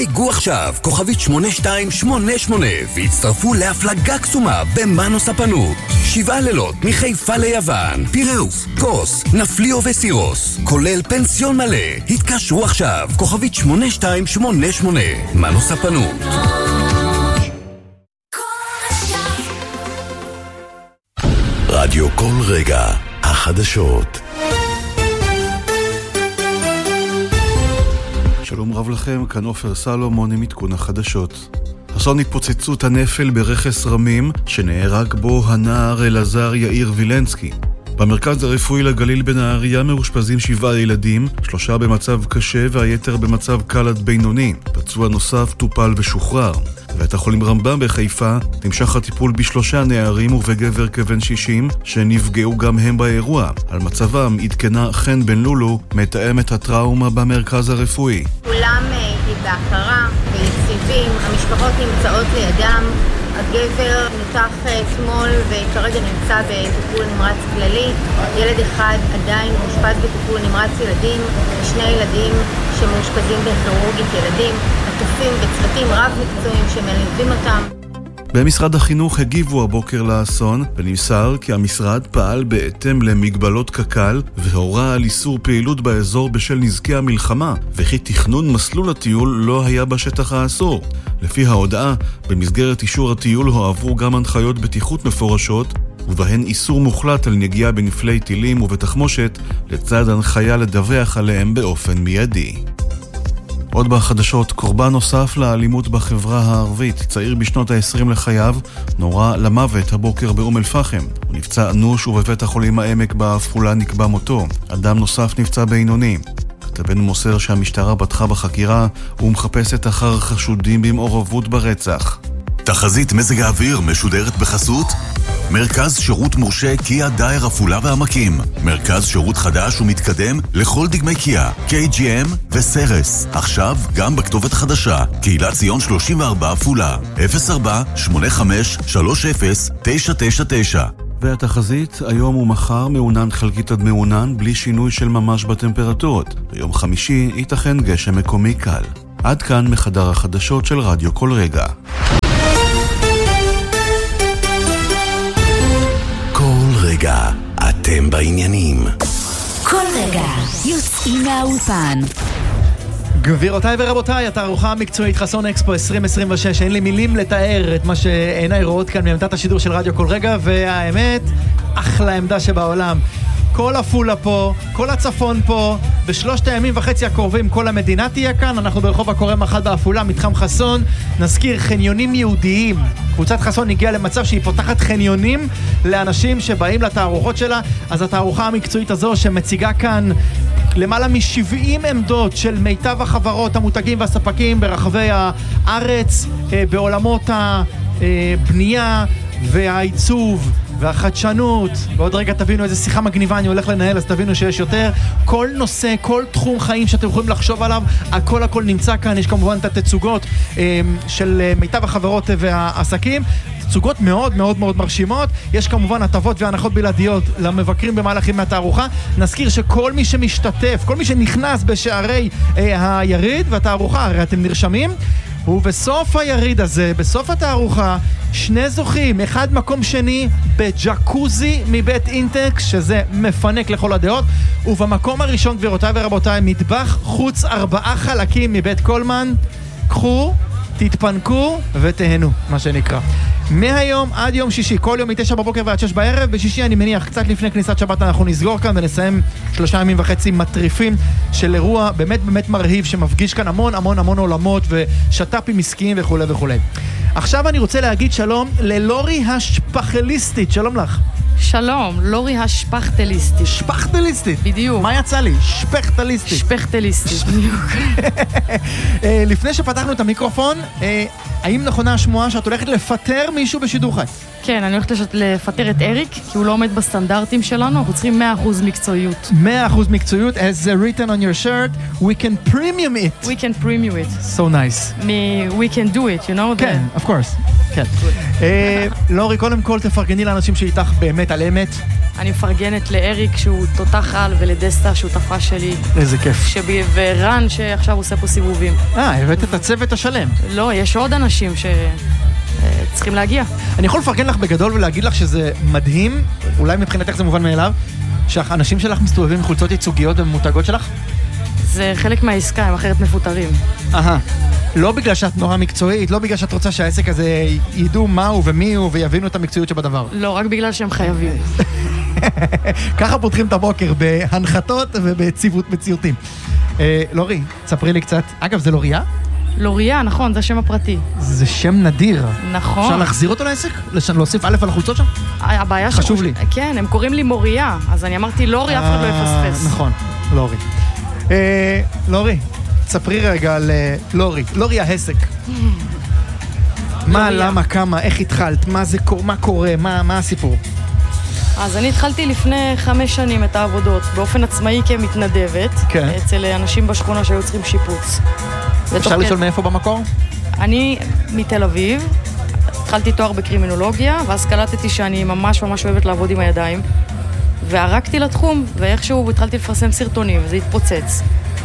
חייגו עכשיו, כוכבית 8288, והצטרפו להפלגה קסומה במנו ספנות. 7 לילות מחיפה ליוון, פיראוס, קוס, נפליאו וסירוס, כולל פנסיון מלא. התקשרו עכשיו, כוכבית 8288, מנו ספנות. רדיו כל רגע, החדשות. שלום רב לכם, כאן עופר סלומון עם עדכון החדשות. אסון התפוצצות הנפל ברכס רמים, שנהרג בו הנער אלעזר יאיר וילנסקי. במרכז הרפואי לגליל בנהריה מאושפזים 7 ילדים, 3 במצב קשה והיתר במצב קל עד בינוני. פצוע נוסף טופל ושוחרר. בבית החולים רמב"ם בחיפה נמשך הטיפול ב3 נערים ובגבר כבן 60 שנפגעו גם הם באירוע. על מצבם עדכנה חן בן לולו, מתאמת הטראומה במרכז הרפואי. כולם בהכרה ויציבים, המשפחות נמצאות לידם. הגבר נותח אתמול וכרגע נמצא בטיפול נמרץ כללי. ילד אחד עדיין מאושפז בטיפול נמרץ ילדים, ו2 ילדים שמאושפזים בכירורגית ילדים, עטופים בצוותים רב מקצועיים שמלווים אותם. במשרד החינוך הגיבו הבוקר לאסון, ונמסר כי המשרד פעל בהתאם למגבלות קק"ל והורה על איסור פעילות באזור בשל נזקי המלחמה, וכי תכנון מסלול הטיול לא היה בשטח האסור. לפי ההודעה, במסגרת אישור הטיול הועברו גם הנחיות בטיחות מפורשות, ובהן איסור מוחלט על נגיעה בנפלי טילים ובתחמושת, לצד הנחיה לדווח עליהם באופן מיידי. עוד בחדשות, קורבן נוסף לאלימות בחברה הערבית, צעיר בשנות ה-20 לחייו, נורה למוות הבוקר באום אל-פחם. הוא נפצע אנוש ובבית החולים העמק בעפולה נקבע מותו. אדם נוסף נפצע בינוני. כתבנו מוסר שהמשטרה פתחה בחקירה ומחפשת אחר חשודים במעורבות ברצח. תחזית מזג האוויר משודרת בחסות מרכז שירות מורשה קיה דייר עפולה והעמקים. מרכז שירות חדש ומתקדם לכל דגמי קיה, KGM וסרס. עכשיו גם בכתובת חדשה, קהילת ציון 34 עפולה, 04-85-30-999. והתחזית, היום ומחר מעונן חלקית עד מעונן בלי שינוי של ממש בטמפרטורות. ביום חמישי ייתכן גשם מקומי קל. עד כאן מחדר החדשות של רדיו כל רגע. כל רגע אתם בעניינים. כל רגע יוצאים מהאולפן. גבירותיי ורבותיי, התערוכה המקצועית חסון אקספו 2026, אין לי מילים לתאר את מה שעיניי רואות כאן מעמדת השידור של רדיו כל רגע, והאמת, אחלה עמדה שבעולם. כל עפולה פה, כל הצפון פה, ב3 הימים וחצי הקרובים כל המדינה תהיה כאן. אנחנו ברחוב הקורם 1 בעפולה, מתחם חסון. נזכיר, חניונים יהודיים. קבוצת חסון הגיעה למצב שהיא פותחת חניונים לאנשים שבאים לתערוכות שלה. אז התערוכה המקצועית הזו שמציגה כאן למעלה מ70 עמדות של מיטב החברות, המותגים והספקים ברחבי הארץ, בעולמות הבנייה והעיצוב והחדשנות. בעוד רגע תבינו איזה שיחה מגניבה אני הולך לנהל, אז תבינו שיש יותר. כל נושא, כל תחום חיים שאתם יכולים לחשוב עליו, הכל נמצא כאן. יש כמובן את התצוגות של מיטב החברות והעסקים, תצוגות מאוד מאוד מאוד מרשימות. יש כמובן הטבות והנחות בלעדיות למבקרים במהלך ימי התערוכה. נזכיר שכל מי שמשתתף, כל מי שנכנס בשערי היריד והתערוכה, הרי אתם נרשמים, ובסוף היריד הזה, בסוף התערוכה, 2 זוכים, אחד מקום שני בג'קוזי מבית אינטקס, שזה מפנק לכל הדעות, ובמקום הראשון, גבירותיי ורבותיי, מטבח חוץ 4 חלקים מבית קולמן. קחו, תתפנקו ותהנו, מה שנקרא. מהיום עד יום שישי, כל יום מ9 בבוקר ועד 6 בערב. בשישי אני מניח קצת לפני כניסת שבת אנחנו נסגור כאן ונסיים 3 ימים וחצי מטריפים של אירוע באמת באמת מרהיב שמפגיש כאן המון המון המון עולמות ושטאפים עסקיים וכו' וכו'. עכשיו אני רוצה להגיד שלום ללורי השפחליסטית. שלום לך. שלום, לורי השפחטליסטית. שפחטליסטית? בדיוק. מה יצא לי? שפחטליסטית. שפחטליסטית, בדיוק. לפני שפתחנו את המיקרופון, האם נכונה השמועה שאת הולכת לפטר מישהו בשידור חי? כן, אני הולכת לפטר את אריק, כי הוא לא עומד בסטנדרטים שלנו, אנחנו צריכים 100% מקצועיות. 100% מקצועיות, as written on your shirt, we can premium it. We can premium it. So nice. We can do it, you know? כן, of course. כן. לורי, קודם כל תפרגני לאנשים שאיתך באמת על אמת. אני מפרגנת לאריק שהוא תותח על ולדסטה שותפה שלי. איזה כיף. ורן שעכשיו עושה פה סיבובים. הבאת את הצוות השלם. לא, יש עוד אנשים שצריכים להגיע. אני יכול לפרגן לך בגדול ולהגיד לך שזה מדהים, אולי מבחינתך זה מובן מאליו, שהאנשים שלך מסתובבים עם חולצות ייצוגיות ומותגות שלך? זה חלק מהעסקה, הם אחרת מפוטרים. לא בגלל שאת נורא מקצועית, לא בגלל שאת רוצה שהעסק הזה ידעו מהו ומי הוא ויבינו את המקצועיות שבדבר. לא, רק בגלל שהם חייבים. ככה פותחים את הבוקר, בהנחתות ובציותים. לורי, ספרי לי קצת. אגב, זה לוריה? לוריה, נכון, זה השם הפרטי. זה שם נדיר. נכון. אפשר להחזיר אותו לעסק? להוסיף א' על החולצות שם? הבעיה חשוב לי. כן, הם קוראים לי מוריה, אז אני אמרתי לורי, אף אחד לא יפספס. נכון, לורי. לורי, ספרי רגע על לורי העסק. מה, למה, כמה, איך התחלת, מה קורה, מה הסיפור? אז אני התחלתי לפני 5 שנים את העבודות, באופן עצמאי כמתנדבת, אצל אנשים בשכונה שהיו צריכים שיפוץ. אפשר לשאול מאיפה במקור? אני מתל אביב, התחלתי תואר בקרימינולוגיה, ואז קלטתי שאני ממש ממש אוהבת לעבוד עם הידיים, וערקתי לתחום, ואיכשהו התחלתי לפרסם סרטונים, וזה התפוצץ.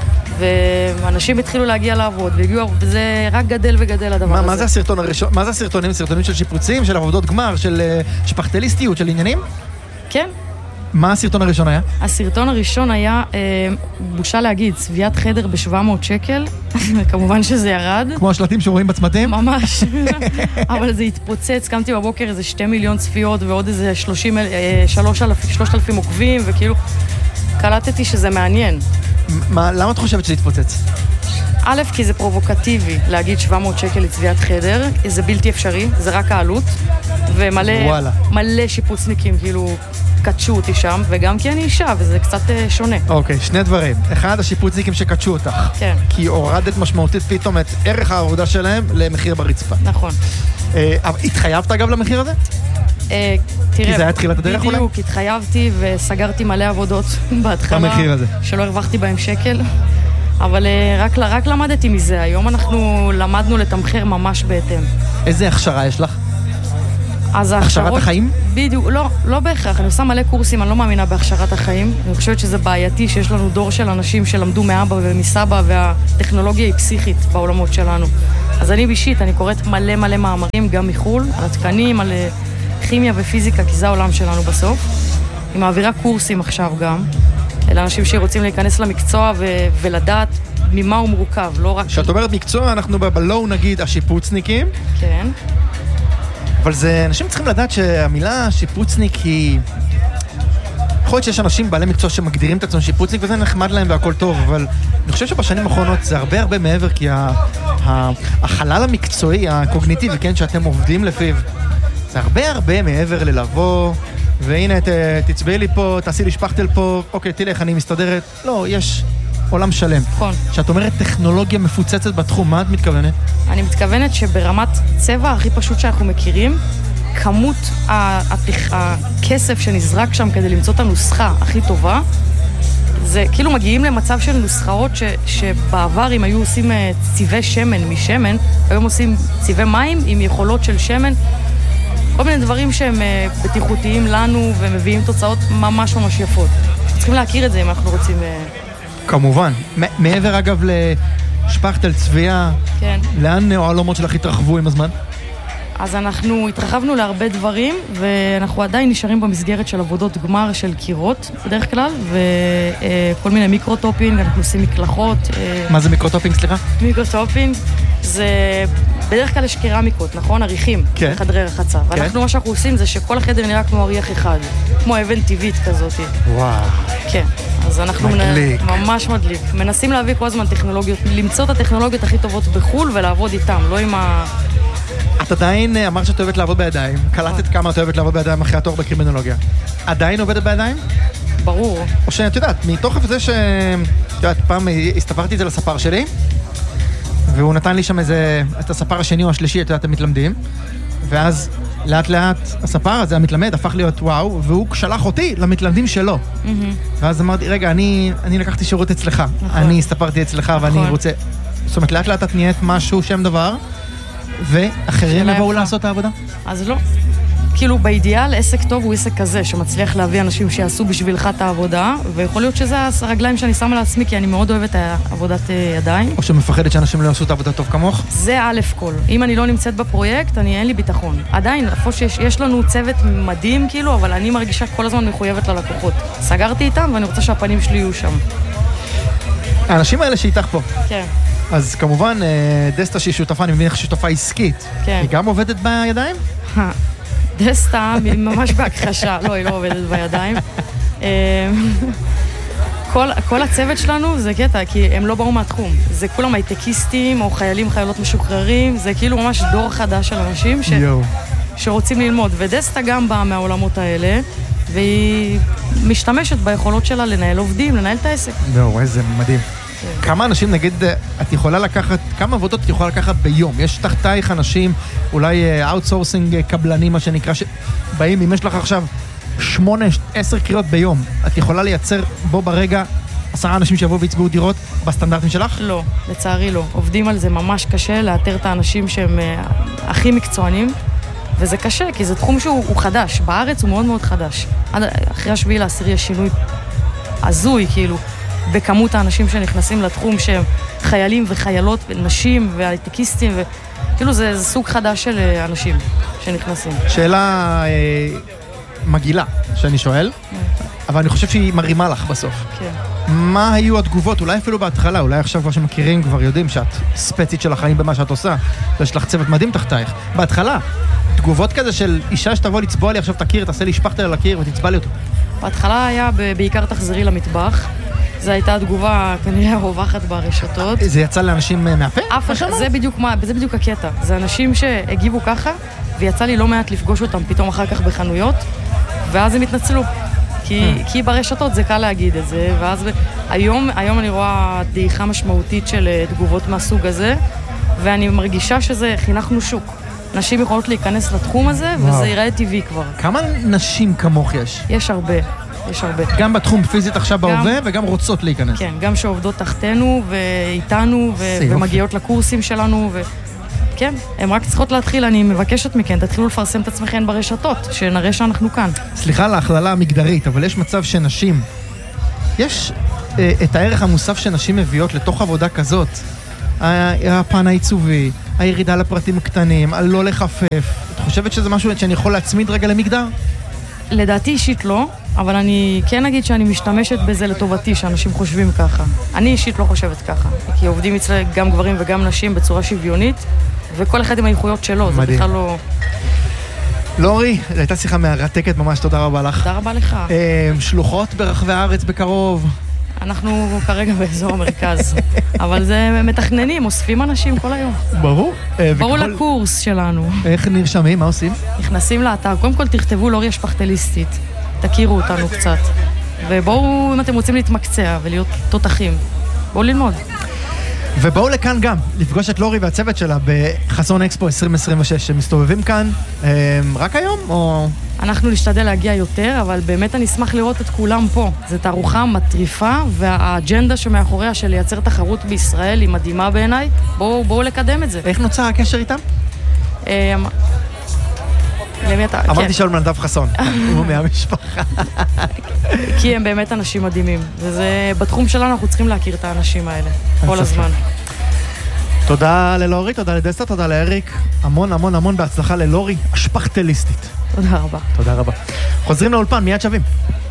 ואנשים התחילו להגיע לעבוד, וזה רק גדל וגדל הדבר הזה. מה זה הסרטון הראשון? מה זה הסרטונים? סרטונים של שיפוצים, של עבודות גמר, של שפכטליסטיות, של עניינים? כן. מה הסרטון הראשון היה? הסרטון הראשון היה, בושה להגיד, צביעת חדר ב-700 שקל. כמובן שזה ירד. כמו השלטים שרואים בצמתים? ממש. אבל זה התפוצץ, קמתי בבוקר איזה 2 מיליון צפיות ועוד איזה 3,000 עוקבים, וכאילו קלטתי שזה מעניין. למה את חושבת שזה התפוצץ? א', כי זה פרובוקטיבי להגיד 700 שקל לצביעת חדר, זה בלתי אפשרי, זה רק העלות, ומלא שיפוצניקים כאילו קדשו אותי שם, וגם כי אני אישה, וזה קצת שונה. אוקיי, 2 דברים. אחד, השיפוצניקים שקדשו אותך. כן. כי הורדת משמעותית פתאום את ערך העבודה שלהם למחיר ברצפה. נכון. התחייבת אגב למחיר הזה? תראה, כי זה היה תחילת הדרך אולי? בדיוק, התחייבתי וסגרתי מלא עבודות בהתחלה. במחיר הזה. שלא הרווחתי בהם שקל. אבל רק למדתי מזה. היום אנחנו למדנו לתמחר ממש בהתאם. איזה הכשרה יש לך? אז הכשרת החיים? בדיוק, לא בהכרח. אני עושה מלא קורסים, אני לא מאמינה בהכשרת החיים. אני חושבת שזה בעייתי שיש לנו דור של אנשים שלמדו מאבא ומסבא, והטכנולוגיה היא פסיכית בעולמות שלנו. אז אני בישית, אני קוראת מלא מאמרים, גם מחול, על התקנים, על כימיה ופיזיקה, כי זה העולם שלנו בסוף. אני מעבירה קורסים עכשיו גם, לאנשים שרוצים להיכנס למקצוע ולדעת ממה הוא מורכב, לא רק... כשאת אומרת מקצוע, אנחנו בלואו נגיד השיפוצניקים. כן. אבל זה, אנשים צריכים לדעת שהמילה שיפוצניק היא... יכול להיות שיש אנשים בעלי מקצוע שמגדירים את עצמם שיפוצניק, וזה נחמד להם והכל טוב, אבל אני חושב שבשנים האחרונות זה הרבה מעבר, כי החלל המקצועי, הקוגניטיבי, כן, שאתם עובדים לפיו, זה הרבה מעבר ללבוא, והנה תצבעי לי פה, תעשי לי שפכטל פה, אוקיי, תלך, אני מסתדרת. לא, יש עולם שלם. נכון. שאת אומרת טכנולוגיה מפוצצת בתחום, מה את מתכוונת? אני מתכוונת שברמת צבע הכי פשוט שאנחנו מכירים, כמות הכסף שנזרק שם כדי למצוא את הנוסחה הכי טובה, זה כאילו מגיעים למצב של נוסחאות שבעבר אם היו עושים צבעי שמן משמן, היום עושים צבעי מים עם יכולות של שמן, כל מיני דברים שהם בטיחותיים לנו ומביאים תוצאות ממש יפות. צריכים להכיר את זה אם אנחנו רוצים... כמובן. מעבר אגב לשפכטל צביעה, כן. לאן העולמות שלך התרחבו עם הזמן? אז אנחנו התרחבנו להרבה דברים, ואנחנו עדיין נשארים במסגרת של עבודות גמר של קירות, בדרך כלל, וכל מיני מיקרוטופינג, אנחנו עושים מקלחות. מה זה מיקרוטופינג, סליחה? מיקרוטופינג זה בדרך כלל יש קרמיקות, נכון? עריכים, כן. בחדרי רחצה. כן. ואנחנו מה שאנחנו עושים זה שכל החדר נראה כמו אריח אחד, כמו אבן טבעית כזאת. וואו. כן. אז אנחנו מדליק. ממש מדליק. מנסים להביא כל הזמן טכנולוגיות, למצוא את הטכנולוגיות הכי טובות בחול ולעבוד איתם, לא עם ה... את עדיין אמרת שאת אוהבת לעבוד בידיים, קלטת כמה את אוהבת לעבוד בידיים אחרי התואר בקרימינולוגיה. עדיין עובדת בידיים? ברור. או שאת יודעת, מתוקף זה פעם הסתפרתי את זה לספר שלי, והוא נתן לי שם את הספר השני או השלישי, את יודעת, המתלמדים, ואז לאט לאט הספר הזה, המתלמד, הפך להיות וואו, והוא שלח אותי למתלמדים שלו. ואז אמרתי, רגע, אני לקחתי שירות אצלך, אני הסתפרתי אצלך ואני רוצה... זאת אומרת, לאט לאט את נהיית משהו, שם דבר, ואחרים יבואו לעשות את העבודה? אז לא. כאילו באידיאל עסק טוב הוא עסק כזה, שמצליח להביא אנשים שיעשו בשבילך את העבודה, ויכול להיות שזה הרגליים שאני שמה לעצמי, כי אני מאוד אוהבת עבודת ידיים. או שמפחדת שאנשים לא יעשו את העבודה טוב כמוך? זה א' כל. אם אני לא נמצאת בפרויקט, אין לי ביטחון. עדיין, איפה שיש לנו צוות מדהים כאילו, אבל אני מרגישה כל הזמן מחויבת ללקוחות. סגרתי איתם ואני רוצה שהפנים שלי יהיו שם. האנשים האלה שאיתך פה. כן. אז כמובן, דסטה שהיא שותפה, אני מבין איך שותפה עסקית. כן. היא גם עובדת בידיים? דסטה, ממש בהכחשה. לא, היא לא עובדת בידיים. כל הצוות שלנו זה קטע, כי הם לא באו מהתחום. זה כולם הייטקיסטים או חיילים, חיילות משוחררים. זה כאילו ממש דור חדש של אנשים שרוצים ללמוד. ודסטה גם באה מהעולמות האלה, והיא משתמשת ביכולות שלה לנהל עובדים, לנהל את העסק. לא, איזה מדהים. כמה אנשים, נגיד, את יכולה לקחת, כמה עבודות את יכולה לקחת ביום? יש תחתייך אנשים, אולי אאוטסורסינג קבלנים, מה שנקרא, שבאים, אם יש לך עכשיו 8-10 קריאות ביום, את יכולה לייצר בו ברגע 10 אנשים שיבואו ויצבעו דירות בסטנדרטים שלך? לא, לצערי לא. עובדים על זה ממש קשה, לאתר את האנשים שהם הכי מקצוענים, וזה קשה, כי זה תחום שהוא חדש. בארץ הוא מאוד מאוד חדש. אחרי 7/10 יש שינוי הזוי, כאילו, בכמות האנשים שנכנסים לתחום שהם חיילים וחיילות ונשים והייטקיסטים, וכאילו זה סוג חדש של אנשים שנכנסים. שאלה מגעילה שאני שואל, אבל אני חושב שהיא מרימה לך בסוף. כן. מה היו התגובות? אולי אפילו בהתחלה, אולי עכשיו כבר שמכירים כבר יודעים שאת ספצית של החיים במה שאת עושה, ויש לך צוות מדהים תחתייך. בהתחלה, תגובות כזה של אישה שתבוא לצבוע לי עכשיו את הקיר, תעשה לי שפכתל על הקיר ותצבע לי אותו. בהתחלה היה בעיקר תחזרי למטבח. זו הייתה התגובה כנראה רווחת ברשתות. זה יצא לאנשים מהפה? זה בדיוק הקטע. זה אנשים שהגיבו ככה, ויצא לי לא מעט לפגוש אותם פתאום אחר כך בחנויות, ואז הם התנצלו. כי ברשתות זה קל להגיד את זה, ואז היום אני רואה דעיכה משמעותית של תגובות מהסוג הזה, ואני מרגישה שזה חינכנו שוק. נשים יכולות להיכנס לתחום הזה, וזה ייראה טבעי כבר. כמה נשים כמוך יש? יש הרבה. גם בתחום פיזית עכשיו בהווה, וגם רוצות להיכנס. כן, גם שעובדות תחתנו ואיתנו, ומגיעות לקורסים שלנו, כן, הן רק צריכות להתחיל, אני מבקשת מכן, תתחילו לפרסם את עצמכם ברשתות, שנראה שאנחנו כאן. סליחה להכללה המגדרית, אבל יש מצב שנשים, יש את הערך המוסף שנשים מביאות לתוך עבודה כזאת, הפן העיצובי, הירידה לפרטים הקטנים, הלא לחפף. את חושבת שזה משהו שאני יכול להצמיד רגע למגדר? לדעתי אישית לא, אבל אני כן אגיד שאני משתמשת בזה לטובתי, שאנשים חושבים ככה. אני אישית לא חושבת ככה, כי עובדים אצלי גם גברים וגם נשים בצורה שוויונית, וכל אחד עם האיכויות שלו, זה בכלל לא... לורי, זו הייתה שיחה מרתקת ממש, תודה רבה לך. תודה רבה לך. שלוחות ברחבי הארץ בקרוב. אנחנו כרגע באזור המרכז, אבל זה מתכננים, אוספים אנשים כל היום. ברור. ברור לקורס שלנו. איך נרשמים? מה עושים? נכנסים לאתר, קודם כל תכתבו לורי השפכתליסטית, תכירו אותנו קצת, ובואו אם אתם רוצים להתמקצע ולהיות תותחים, בואו ללמוד. ובואו לכאן גם, לפגוש את לורי והצוות שלה בחסון אקספו 2026, שמסתובבים כאן רק היום, או... אנחנו נשתדל להגיע יותר, אבל באמת אני אשמח לראות את כולם פה. זו תערוכה מטריפה, והאג'נדה שמאחוריה של לייצר תחרות בישראל היא מדהימה בעיניי. בואו לקדם את זה. איך נוצר הקשר איתם? למי אתה? אמרתי שאול מנדב חסון, הוא מהמשפחה. כי הם באמת אנשים מדהימים, וזה בתחום שלנו אנחנו צריכים להכיר את האנשים האלה, כל הזמן. תודה ללורי, תודה לדסטה, תודה לאריק. המון המון המון בהצלחה ללורי, השפכתליסטית. תודה רבה. תודה רבה. חוזרים לאולפן, מיד שווים.